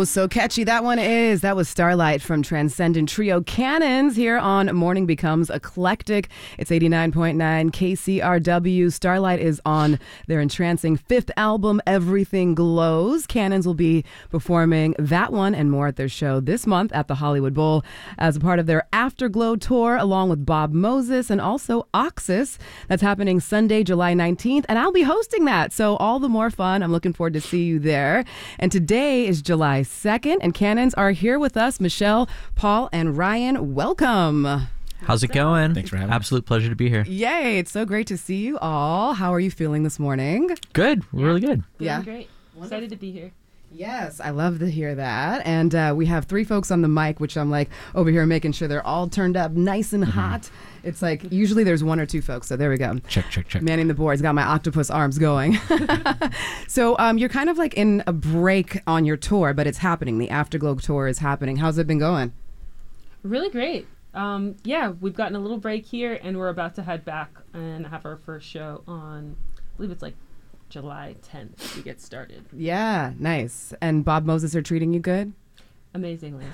so catchy that one is. That was Starlight from Transcendent Trio Cannons here on Morning Becomes Eclectic. It's 89.9 KCRW. Starlight is on their entrancing fifth album, Everything Glows. Cannons will be performing that one and more at their show this month at the Hollywood Bowl as a part of their Afterglow tour, along with Bob Moses and also Oxus. That's happening Sunday, July 19th, and I'll be hosting that, so all the more fun. I'm looking forward to see you there. And today is July 2nd, and Cannons are here with us. Michelle, Paul, and Ryan, welcome. How's it going? Thanks for having me. Absolute pleasure to be here. Yay, it's so great to see you all. How are you feeling this morning? Good. Really good. Yeah. Great. Excited to be here. Yes, I love to hear that. And we have three folks on the mic, which I'm like over here making sure they're all turned up nice and hot. It's like usually there's one or two folks. So there we go. Check. Manning the boards, got my octopus arms going. So you're kind of like in a break on your tour, but it's happening. The Afterglow tour is happening. How's it been going? Really great. Yeah, we've gotten a little break here, and we're about to head back and have our first show on, I believe it's like July 10th we get started. Yeah, nice. And Bob Moses are treating you good? Amazingly.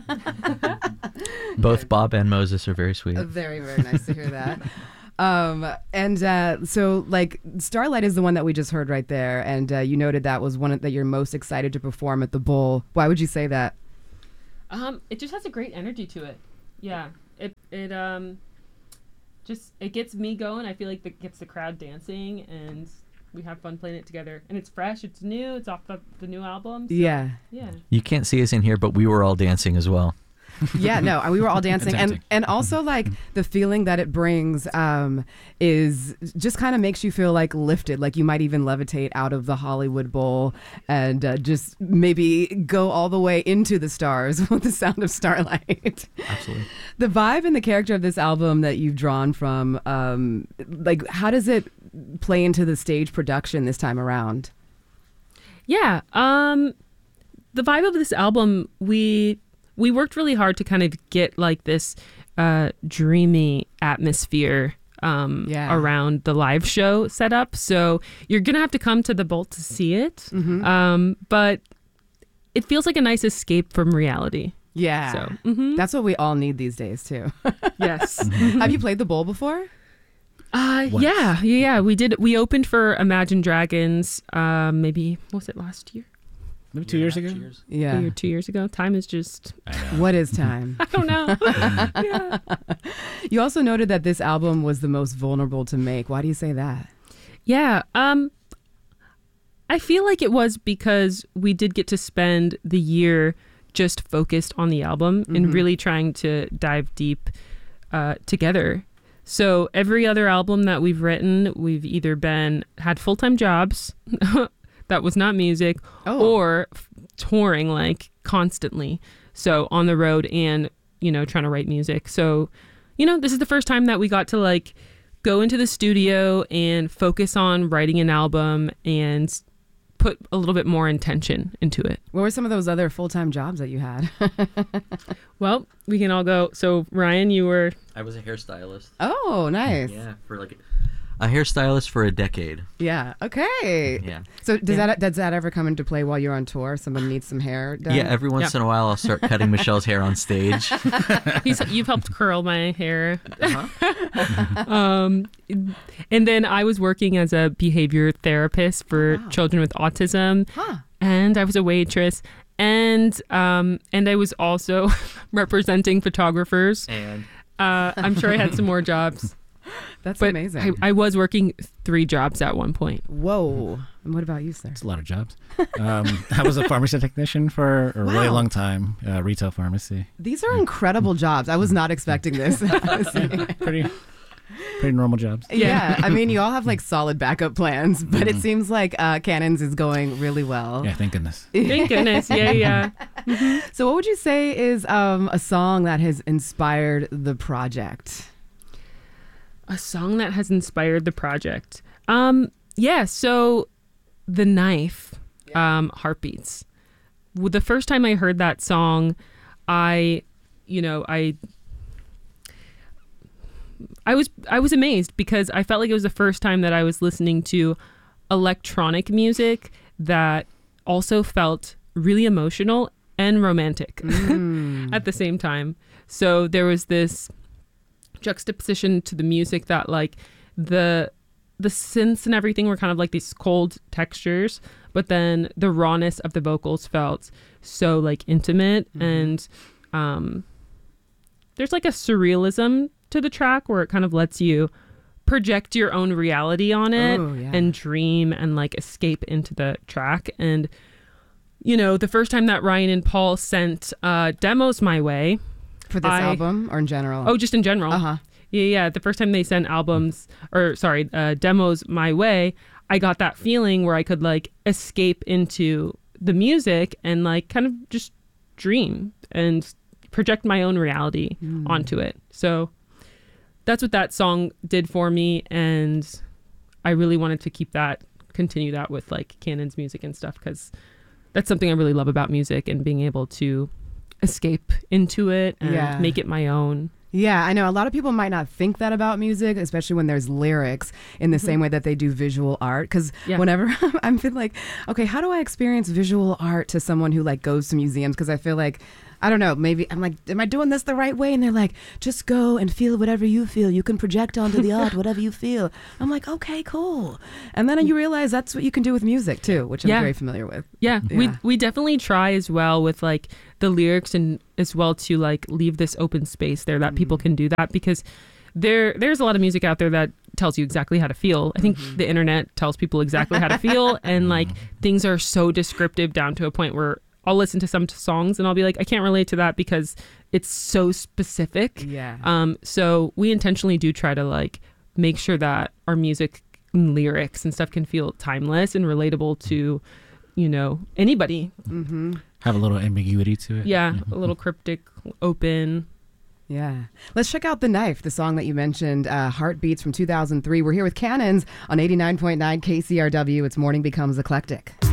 Both Bob and Moses are very sweet. Very, very nice to hear that. So like Starlight is the one that we just heard right there, and you noted that was one that you're most excited to perform at the Bowl. Why would you say that? It just has a great energy to it. Yeah. It gets me going. I feel like it gets the crowd dancing, and we have fun playing it together. And it's fresh, it's new, it's off the new album. So, yeah. You can't see us in here, but we were all dancing as well. Yeah, no, we were all dancing. And also like the feeling that it brings is just kind of makes you feel like lifted, like you might even levitate out of the Hollywood Bowl and just maybe go all the way into the stars with the sound of Starlight. Absolutely. The vibe and the character of this album that you've drawn from, like how does it play into the stage production this time around? Yeah, the vibe of this album, we worked really hard to kind of get like this dreamy atmosphere around the live show setup. So you're going to have to come to the Bowl to see it. But it feels like a nice escape from reality. Yeah. So, That's what we all need these days too. Yes. Have you played the Bowl before? Yeah. We did. We opened for Imagine Dragons maybe, what was it, last year? Maybe 2 years ago? Yeah. 2 years ago. Time is just... What is time? I don't know. Yeah. You also noted that this album was the most vulnerable to make. Why do you say that? Yeah. I feel like it was because we did get to spend the year just focused on the album and really trying to dive deep together. So every other album that we've written, we've either had full-time jobs that was not music, or touring like constantly. So on the road and, trying to write music. So, this is the first time that we got to like go into the studio and focus on writing an album and put a little bit more intention into it. What were some of those other full-time jobs that you had? Well, we can all go. So Ryan, I was a hairstylist. Oh, nice. Yeah, for like a hairstylist for a decade. Yeah. Okay. Yeah. So does that ever come into play while you're on tour? Someone needs some hair done? Yeah, every once in a while I'll start cutting Michelle's hair on stage. You've helped curl my hair. And then I was working as a behavior therapist for children with autism. And I was a waitress. And I was also representing photographers. And I'm sure I had some more jobs. That's amazing. I was working 3 jobs at one point. Whoa. And what about you, sir? It's a lot of jobs. I was a pharmacy technician for a really long time, retail pharmacy. These are incredible jobs. I was not expecting this. Pretty normal jobs. Yeah. I mean, you all have like solid backup plans, but it seems like Cannons is going really well. Yeah, thank goodness. Thank goodness. Yeah. So what would you say is a song that has inspired the project? A song that has inspired the project. So The Knife, Heartbeats. The first time I heard that song, I was amazed because I felt like it was the first time that I was listening to electronic music that also felt really emotional and romantic at the same time. So there was this juxtaposition to the music that like the synths and everything were kind of like these cold textures, but then the rawness of the vocals felt so like intimate. And there's like a surrealism to the track where it kind of lets you project your own reality on it and dream and like escape into the track. And you know, the first time that Ryan and Paul sent demos my way for this album or in general? Oh, just in general. Yeah. The first time they sent demos my way, I got that feeling where I could like escape into the music and like kind of just dream and project my own reality onto it. So that's what that song did for me. And I really wanted to continue that with like Canon's music and stuff, because that's something I really love about music, and being able to escape into it and make it my own. Yeah, I know a lot of people might not think that about music, especially when there's lyrics in the same way that they do visual art. Because whenever I'm feeling like, okay, how do I experience visual art to someone who like goes to museums? Because I feel like, I don't know, maybe I'm like, am I doing this the right way? And they're like, just go and feel whatever you feel. You can project onto the art whatever you feel. I'm like, okay, cool. And then you realize that's what you can do with music too, which I'm very familiar with. Yeah. We definitely try as well with like the lyrics, and as well to like leave this open space there that people can do that, because there's a lot of music out there that tells you exactly how to feel. I think the internet tells people exactly how to feel, and like things are so descriptive down to a point where I'll listen to some songs and I'll be like, I can't relate to that because it's so specific. So we intentionally do try to like make sure that our music and lyrics and stuff can feel timeless and relatable to, you know, anybody. Have a little ambiguity to it. Yeah, a little cryptic, open. Yeah. Let's check out The Knife, the song that you mentioned, Heartbeats from 2003. We're here with Cannons on 89.9 KCRW. It's Morning Becomes Eclectic.